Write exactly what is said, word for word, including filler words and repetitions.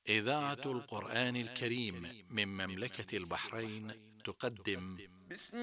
إذاعة القرآن الكريم من مملكة البحرين تقدم. بسم